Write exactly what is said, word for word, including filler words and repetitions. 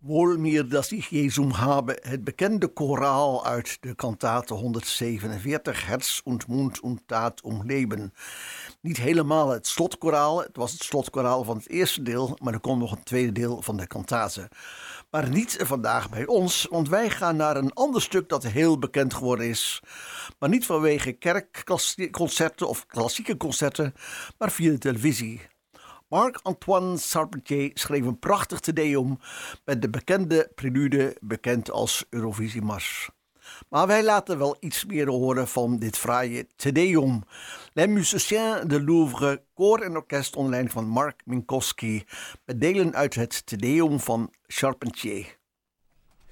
Wohl mir, dass ich Jesum habe, het bekende koraal uit de kantate honderdzevenenveertig, Herz und Mund und Tat um Leben. Niet helemaal het slotkoraal, het was het slotkoraal van het eerste deel, maar er komt nog een tweede deel van de kantate. Maar niet vandaag bij ons, want wij gaan naar een ander stuk dat heel bekend geworden is. Maar niet vanwege kerkconcerten of klassieke concerten, maar via de televisie. Marc-Antoine Charpentier schreef een prachtig Te Deum met de bekende prelude, bekend als Eurovisiemars. Maar wij laten wel iets meer horen van dit fraaie Te Deum. Les Musiciens de Louvre, koor en orkest onder leiding van Mark Minkowski, met delen uit het Te Deum van Charpentier.